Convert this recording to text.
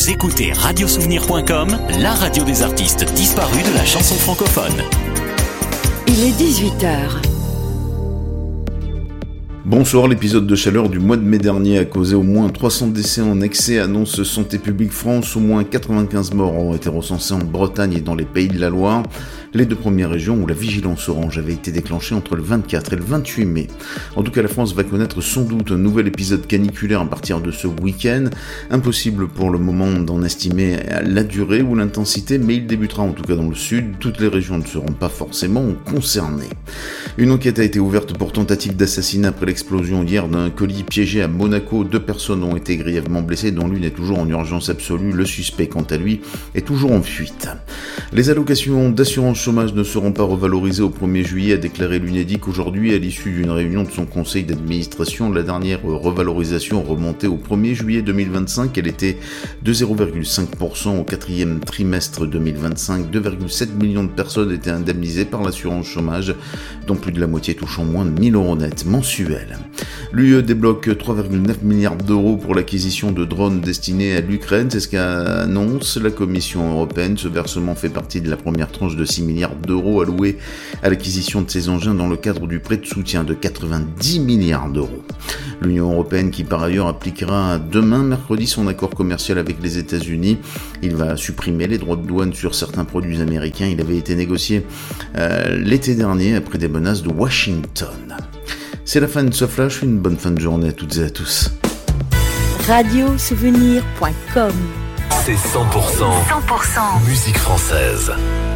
Vous écoutez radiosouvenir.com, la radio des artistes disparus de la chanson francophone. Il est 18h. Bonsoir, l'épisode de chaleur du mois de mai dernier a causé au moins 300 décès en excès, annonce Santé publique France. Au moins 95 morts ont été recensés en Bretagne et dans les Pays de la Loire, les deux premières régions où la vigilance orange avait été déclenchée entre le 24 et le 28 mai. En tout cas, la France va connaître sans doute un nouvel épisode caniculaire à partir de ce week-end. Impossible pour le moment d'en estimer la durée ou l'intensité, mais il débutera en tout cas dans le sud. Toutes les régions ne seront pas forcément concernées. Une enquête a été ouverte pour tentative d'assassinat après l'explosion hier d'un colis piégé à Monaco. 2 personnes ont été grièvement blessées, dont l'une est toujours en urgence absolue. Le suspect, quant à lui, est toujours en fuite. Les allocations d'assurance chômage ne seront pas revalorisées au 1er juillet, a déclaré l'Unédic aujourd'hui à l'issue d'une réunion de son conseil d'administration. La dernière revalorisation remontait au 1er juillet 2025. Elle était de 0,5% au 4e trimestre 2025. 2,7 millions de personnes étaient indemnisées par l'assurance chômage, dont plus de la moitié touchant moins de 1 000 € net mensuels. L'UE débloque 3,9 milliards d'euros pour l'acquisition de drones destinés à l'Ukraine, c'est ce qu'annonce la Commission européenne. Ce versement fait partie de la première tranche de 6 milliards d'euros alloués à l'acquisition de ces engins dans le cadre du prêt de soutien de 90 milliards d'euros. L'Union européenne qui par ailleurs appliquera demain mercredi son accord commercial avec les États-Unis. Il va supprimer les droits de douane sur certains produits américains. Il avait été négocié l'été dernier après des menaces de Washington. C'est la fin de ce flash, une bonne fin de journée à toutes et à tous. Radiosouvenir.com. C'est 100% musique française.